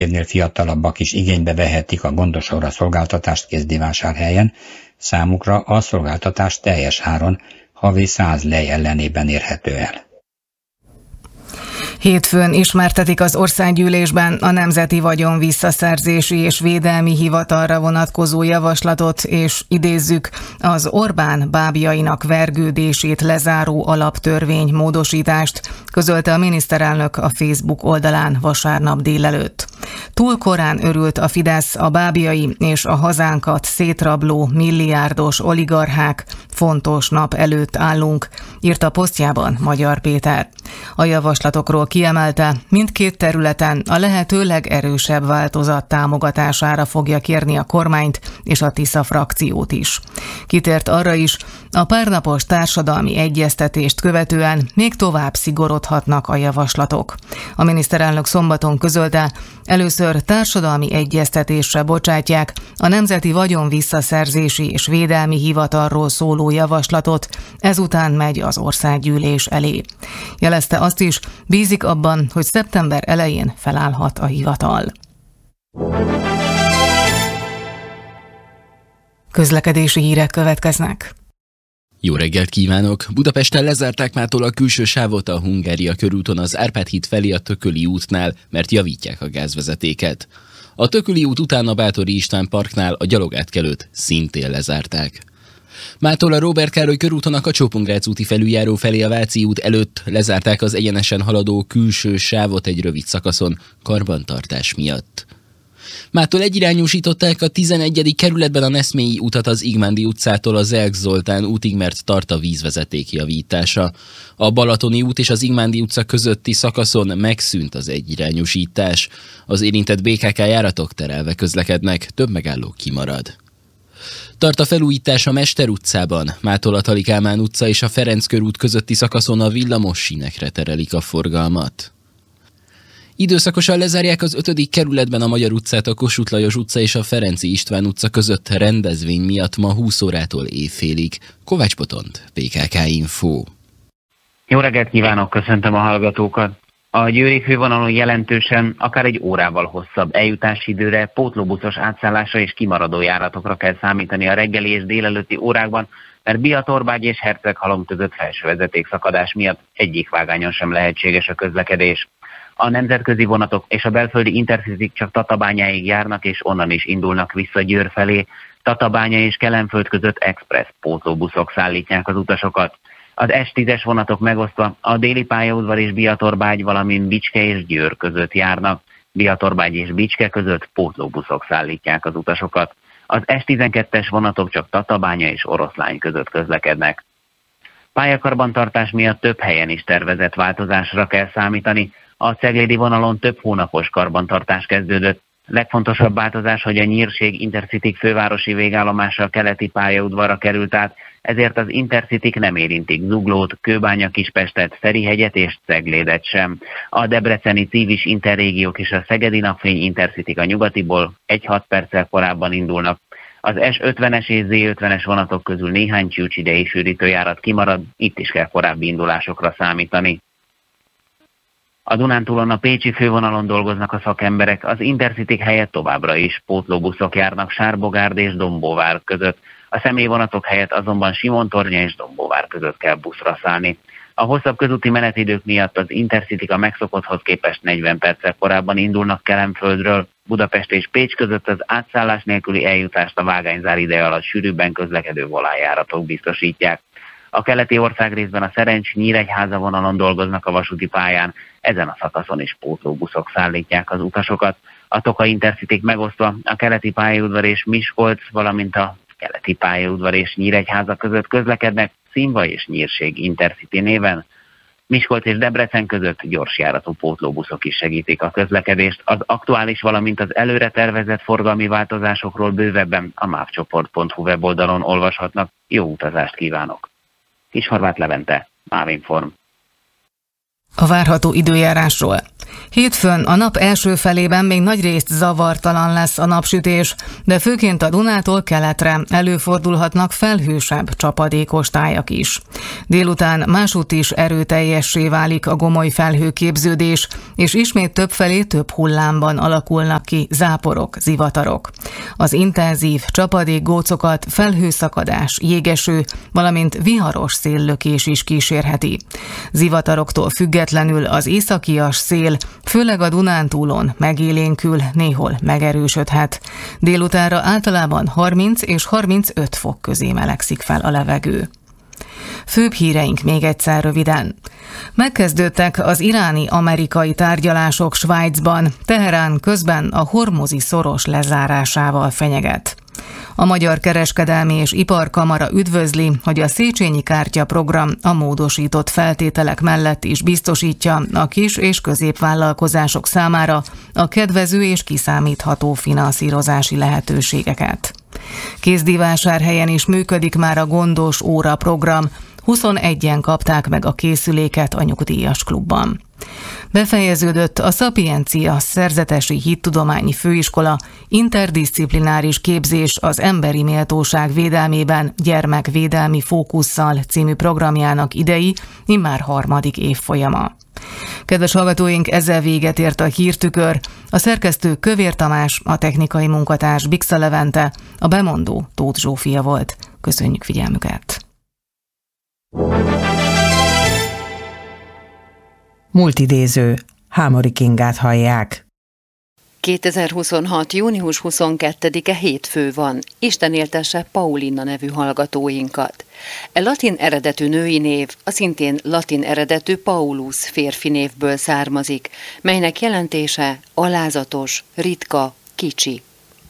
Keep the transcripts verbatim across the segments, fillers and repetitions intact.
Évnél fiatalabbak is igénybe vehetik a gondos óra szolgáltatást Kézdivásárhelyen, számukra a szolgáltatás teljes áron havi száz lej ellenében érhető el. Hétfőn ismertetik az országgyűlésben a Nemzeti Vagyon Visszaszerzési és Védelmi Hivatalra vonatkozó javaslatot, és idézzük, az Orbán bábjainak vergődését lezáró alaptörvény módosítást, közölte a miniszterelnök a Facebook oldalán vasárnap délelőtt. Túl korán örült a Fidesz a bábjai és a hazánkat szétrabló milliárdos oligarchák, fontos nap előtt állunk, írta posztjában Magyar Péter. A javaslatokról kiemelte, mindkét területen a lehető legerősebb változat támogatására fogja kérni a kormányt és a Tisza frakciót is. Kitért arra is, a párnapos társadalmi egyeztetést követően még tovább szigorodhatnak a javaslatok. A miniszterelnök szombaton közölte, először társadalmi egyeztetésre bocsátják a Nemzeti Vagyon Visszaszerzési és Védelmi Hivatalról szóló javaslatot, ezután megy az országgyűlés elé. Jelezte azt is, bízik abban, hogy szeptember elején felállhat a hivatal. Közlekedési hírek következnek. Jó reggelt kívánok! Budapesten lezárták mától a külső sávot a Hungária körúton az Árpád híd felé a Tököli útnál, mert javítják a gázvezetéket. A Tököli út után a Báthori István parknál a gyalogátkelőt szintén lezárták. Mától a Róbert Károly körúton a Kacsó-Pongrác úti felüljáró felé a Váci út előtt lezárták az egyenesen haladó külső sávot egy rövid szakaszon karbantartás miatt. Mától egyirányúsították a tizenegyedik kerületben a Neszmélyi utat az Igmándi utcától az Zelk Zoltán útig, mert tart a vízvezeték javítása. A Balatoni út és az Igmándi utca közötti szakaszon megszűnt az egyirányúsítás. Az érintett bé ká ká járatok terelve közlekednek, több megálló kimarad. Tart a felújítás a Mester utcában, mától a Tali Kálmán utca és a Ferenc körút közötti szakaszon a villamos sínekre terelik a forgalmat. Időszakosan lezárják az ötödik kerületben a Magyar utcát, a Kossuth Lajos utca és a Ferenci István utca között rendezvény miatt ma húsz órától évfélig. Kovács Botont, bé ká ká Info. Jó reggelt kívánok, köszöntöm a hallgatókat! A győri fővonalon jelentősen, akár egy órával hosszabb eljutási időre, pótlóbuszos átszállásra és kimaradó járatokra kell számítani a reggeli és délelőtti órákban, mert Bia-Torbágy és Herceghalom között felső vezetékszakadás miatt egyik vágányon sem lehetséges a közlekedés. A nemzetközi vonatok és a belföldi Intercityk csak Tatabányáig járnak, és onnan is indulnak vissza Győr felé. Tatabánya és Kelenföld között express pótlóbuszok szállítják az utasokat. Az es tízes vonatok megosztva a déli pályaudvar és Bia-Torbágy, valamint Bicske és Győr között járnak. Bia-Torbágy és Bicske között pótlóbuszok szállítják az utasokat. Az es tizenkettes vonatok csak Tatabánya és Oroszlány között közlekednek. Pályakarbantartás miatt több helyen is tervezett változásra kell számítani. A ceglédi vonalon több hónapos karbantartás kezdődött. Legfontosabb változás, hogy a Nyírség Intercityk fővárosi végállomása a keleti pályaudvarra került át, ezért az Intercityk nem érintik Zuglót, Kőbánya-Kispestet, Ferihegyet és Ceglédet sem. A debreceni Civis Interrégiók és a Szegedi Napfény Intercityk a nyugatiból egy-hat perccel korábban indulnak. Az es ötvenes és zé ötvenes vonatok közül néhány csúcsidei sűrítőjárat kimarad, itt is kell korábbi indulásokra számítani. A Dunántúlon a pécsi fővonalon dolgoznak a szakemberek, az Intercityk helyett továbbra is pótlóbuszok járnak Sárbogárd és Dombóvár között. A személyvonatok helyett azonban Simontornya és Dombóvár között kell buszra szállni. A hosszabb közúti menetidők miatt az Intercityk a megszokotthoz képest negyven perccel korábban indulnak Kelenföldről. Budapest és Pécs között az átszállás nélküli eljutást a vágányzár ideje alatt sűrűbben közlekedő volánjáratok biztosítják. A keleti országrészben a Szerencs-Nyíregyháza vonalon dolgoznak a vasúti pályán, ezen a szakaszon is pótlóbuszok szállítják az utasokat. A Toka Intercityk megosztva a keleti pályaudvar és Miskolc, valamint a keleti pályaudvar és Nyíregyháza között közlekednek Színva és Nyírség Intercity néven. Miskolc és Debrecen között gyorsjáratú pótlóbuszok is segítik a közlekedést. Az aktuális, valamint az előre tervezett forgalmi változásokról bővebben a mávcsoport pont hu weboldalon olvashatnak. Jó utazást kívánok! Kishorváth Levente, Mávinform. A várható időjárásról. Hétfőn a nap első felében még nagyrészt zavartalan lesz a napsütés, de főként a Dunától keletre előfordulhatnak felhősebb, csapadékos tájak is. Délután másútt is erőteljessé válik a gomoly felhőképződés, és ismét többfelé több hullámban alakulnak ki záporok, zivatarok. Az intenzív csapadékgócokat felhőszakadás, jégeső, valamint viharos széllökés is kísérheti. Zivataroktól függetlenül az északias szél főleg a Dunántúlon megélénkül, néhol megerősödhet. Délutánra általában harminc és harmincöt fok közé melegszik fel a levegő. Főbb híreink még egyszer röviden. Megkezdődtek az iráni-amerikai tárgyalások Svájcban, Teherán közben a hormuzi szoros lezárásával fenyeget. A Magyar Kereskedelmi és Iparkamara üdvözli, hogy a Széchenyi Kártya program a módosított feltételek mellett is biztosítja a kis- és középvállalkozások számára a kedvező és kiszámítható finanszírozási lehetőségeket. Kézdivásárhelyen is működik már a gondos óra program, huszonegyen kapták meg a készüléket a nyugdíjas klubban. Befejeződött a Szapiencia Szerzetesi Hittudományi Főiskola interdiszciplináris képzés az emberi méltóság védelmében gyermekvédelmi fókusszal című programjának idei, immár harmadik évfolyama. Kedves hallgatóink, ezzel véget ért a Hírtükör. A szerkesztő Kövér Tamás, a technikai munkatárs Bixa Levente, a bemondó Tóth Zsófia volt. Köszönjük figyelmüket! Múltidéző. Hámori Kingát hallják. kétezer-huszonhat. június huszonkettedike hétfő van. Isten éltesse Paulina nevű hallgatóinkat. E latin eredetű női név a szintén latin eredetű Paulus férfi névből származik, melynek jelentése alázatos, ritka, kicsi.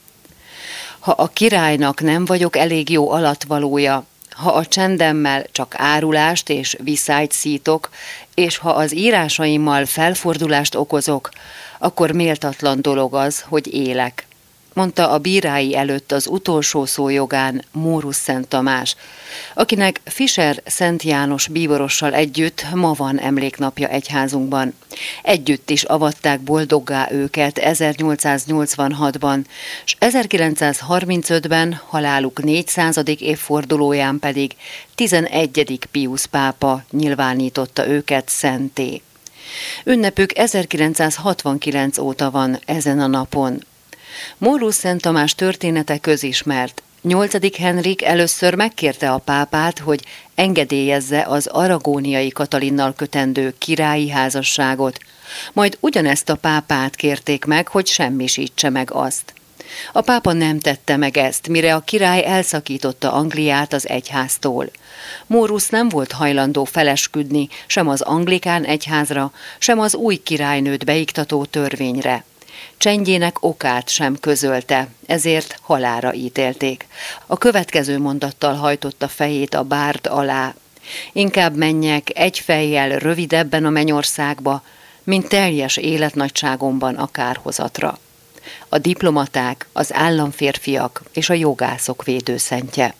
Ha a királynak nem vagyok elég jó alatvalója, ha a csendemmel csak árulást és viszályt szítok, és ha az írásaimmal felfordulást okozok, akkor méltatlan dolog az, hogy élek, mondta a bírái előtt az utolsó szó jogán Mórusz Szent Tamás, akinek Fischer Szent János bíborossal együtt ma van emléknapja egyházunkban. Együtt is avatták boldoggá őket ezernyolcszáznyolcvanhatban, és ezerkilencszázharmincötben haláluk négyszázadik évfordulóján pedig tizenegyedik Piusz pápa nyilvánította őket szentté. Ünnepük ezerkilencszázhatvankilenc óta van ezen a napon. Mórusz Szent Tamás története közismert. nyolcadik Henrik először megkérte a pápát, hogy engedélyezze az aragóniai Katalinnal kötendő királyi házasságot, majd ugyanezt a pápát kérték meg, hogy semmisítse meg azt. A pápa nem tette meg ezt, mire a király elszakította Angliát az egyháztól. Mórusz nem volt hajlandó felesküdni sem az anglikán egyházra, sem az új királynőt beiktató törvényre. Csendjének okát sem közölte, ezért halálra ítélték. A következő mondattal hajtotta fejét a bárd alá. Inkább menjek egy fejjel rövidebben a mennyországba, mint teljes életnagyságomban a kárhozatra. A diplomaták, az államférfiak és a jogászok védőszentje.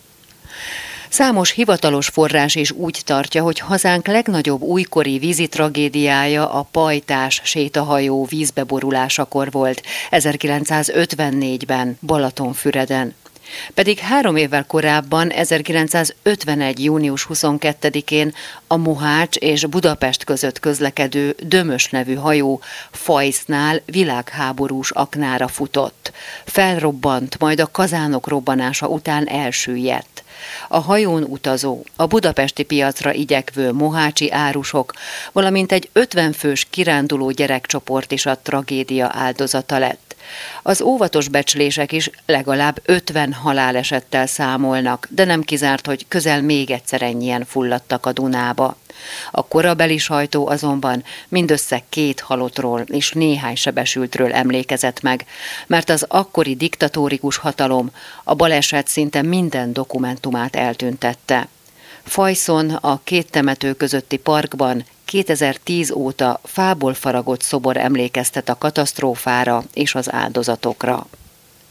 Számos hivatalos forrás is úgy tartja, hogy hazánk legnagyobb újkori vízi tragédiája a pajtás sétahajó vízbeborulásakor volt ezerkilencszázötvennégyben Balatonfüreden. Pedig három évvel korábban, ezerkilencszázötvenegy. június huszonkettedikén a Mohács és Budapest között közlekedő Dömös nevű hajó Fajsznál világháborús aknára futott. Felrobbant, majd a kazánok robbanása után elsüllyedt. A hajón utazó, a budapesti piacra igyekvő mohácsi árusok, valamint egy ötven fős kiránduló gyerekcsoport is a tragédia áldozata lett. Az óvatos becslések is legalább ötven halálesettel számolnak, de nem kizárt, hogy közel még egyszer ennyien fulladtak a Dunába. A korabeli sajtó azonban mindössze két halottról és néhány sebesültről emlékezett meg, mert az akkori diktatórikus hatalom a baleset szinte minden dokumentumát eltüntette. Fajszon, a két temető közötti parkban kétezer-tíz óta fából faragott szobor emlékeztet a katasztrófára és az áldozatokra.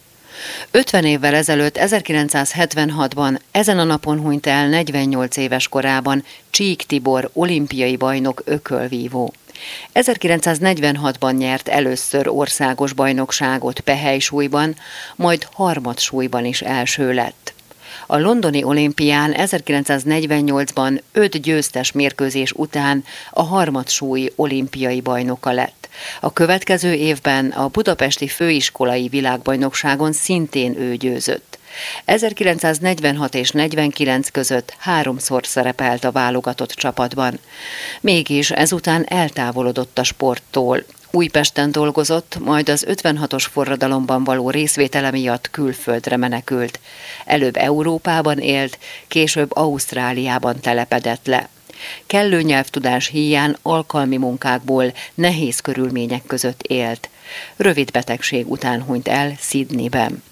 ötven évvel ezelőtt, ezerkilencszázhetvenhatban ezen a napon hunyt el negyvennyolc éves korában Csík Tibor olimpiai bajnok ökölvívó. ezerkilencszáznegyvenhatban nyert először országos bajnokságot pehely-súlyban, majd harmadsúlyban is első lett. A londoni olimpián ezerkilencszáznegyvennyolcban öt győztes mérkőzés után a harmadsúly olimpiai bajnoka lett. A következő évben a budapesti főiskolai világbajnokságon szintén ő győzött. ezerkilencszáznegyvenhat és negyvenkilenc között háromszor szerepelt a válogatott csapatban. Mégis ezután eltávolodott a sporttól. Újpesten dolgozott, majd az ötvenhatos forradalomban való részvétele miatt külföldre menekült. Előbb Európában élt, később Ausztráliában telepedett le. Kellő nyelvtudás híján alkalmi munkákból nehéz körülmények között élt. Rövid betegség után hunyt el Sydneyben.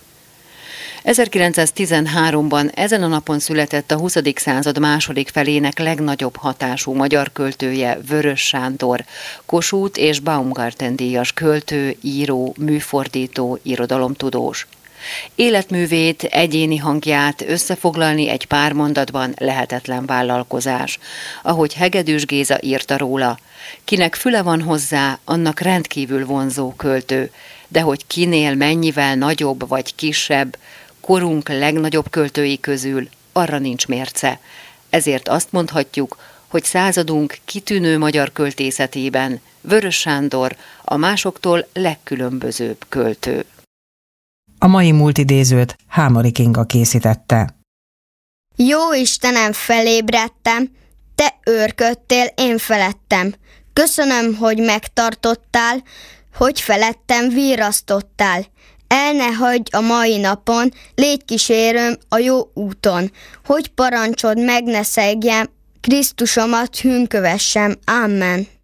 ezerkilencszáztizenháromban ezen a napon született a huszadik század második felének legnagyobb hatású magyar költője, Vörös Sándor, Kossuth és Baumgarten díjas költő, író, műfordító, irodalomtudós. Életművét, egyéni hangját összefoglalni egy pár mondatban lehetetlen vállalkozás. Ahogy Hegedűs Géza írta róla, kinek füle van hozzá, annak rendkívül vonzó költő, de hogy kinél mennyivel nagyobb vagy kisebb, korunk legnagyobb költői közül arra nincs mérce. Ezért azt mondhatjuk, hogy századunk kitűnő magyar költészetében Vörös Sándor a másoktól legkülönbözőbb költő. A mai múltidézőt Hámori Kinga készítette. Jó Istenem, felébredtem, te őrködtél én felettem. Köszönöm, hogy megtartottál, hogy felettem virrasztottál. El ne hagyj a mai napon, légy kísérőm a jó úton, hogy parancsod meg ne szegjem, Krisztusomat hűnkövessem. Amen.